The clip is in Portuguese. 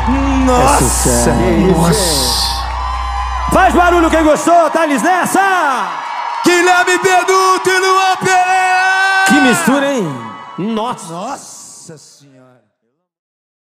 Nossa! Nossa! Faz barulho quem gostou, Thales nessa! Guilherme Benuto e Luan Pereira! Que mistura, hein? Nossa! Nossa Senhora!